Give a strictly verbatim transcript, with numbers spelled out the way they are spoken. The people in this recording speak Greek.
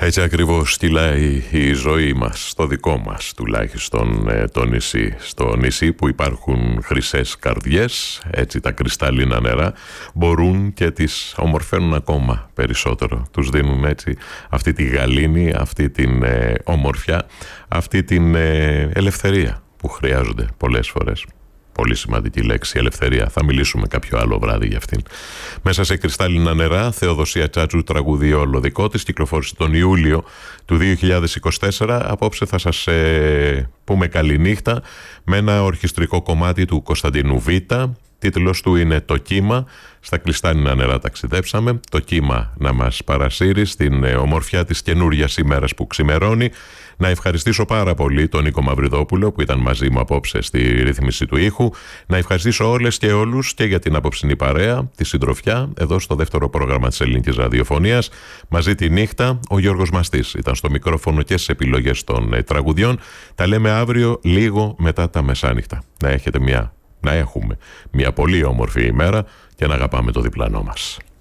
Έτσι ακριβώς κυλάει η ζωή μας, στο δικό μας τουλάχιστον το νησί. Στο νησί που υπάρχουν χρυσές καρδιές, έτσι τα κρυστάλλινα νερά μπορούν και τις ομορφαίνουν ακόμα περισσότερο. Τους δίνουν έτσι αυτή τη γαλήνη, αυτή την ε, ομορφιά, αυτή την ε, ελευθερία που χρειάζονται πολλές φορές. Πολύ σημαντική λέξη, ελευθερία. Θα μιλήσουμε κάποιο άλλο βράδυ για αυτήν. Μέσα σε κρυστάλλινα νερά, Θεοδοσία Τσάτσου, τραγούδι όλο δικό της, κυκλοφόρησε τον Ιούλιο του δύο χιλιάδες είκοσι τέσσερα. Απόψε θα σας ε, πούμε καληνύχτα με ένα ορχιστρικό κομμάτι του Κωνσταντίνου Β. Τίτλος του είναι «Το κύμα». Στα κρυστάλλινα νερά ταξιδέψαμε. Το κύμα να μας παρασύρει στην ε, ομορφιά της καινούριας ημέρας που ξημερώνει. Να ευχαριστήσω πάρα πολύ τον Νίκο Μαυριδόπουλο που ήταν μαζί μου απόψε στη ρύθμιση του ήχου. Να ευχαριστήσω όλες και όλους και για την απόψινή παρέα, τη συντροφιά, εδώ στο δεύτερο πρόγραμμα της Ελληνικής Ραδιοφωνίας. Μαζί τη νύχτα, ο Γιώργος Μαστής ήταν στο μικρόφωνο και στις επιλογές των ε, τραγουδιών. Τα λέμε αύριο λίγο μετά τα μεσάνυχτα. Να έχετε μια, να έχουμε μια πολύ όμορφη ημέρα και να αγαπάμε το διπλανό μας.